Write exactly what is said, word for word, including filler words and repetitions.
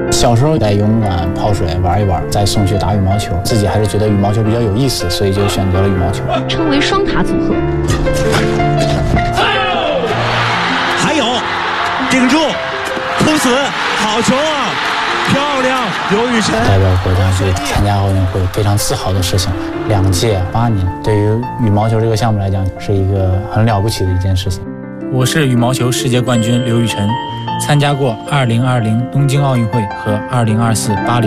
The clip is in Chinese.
小时候在游泳馆泡水玩一玩，再送去打羽毛球，自己还是觉得羽毛球比较有意思，所以就选择了羽毛球， 称为双塔组合。 还有顶住扑死，好球啊，漂亮，刘雨辰代表国家去参加奥运会，非常自豪的事情。两届八年，对于羽毛球这个项目来讲，是一个很了不起的一件事情。 我是羽毛球世界冠军刘雨辰，参加过二零二零东京奥运会和二零二四巴黎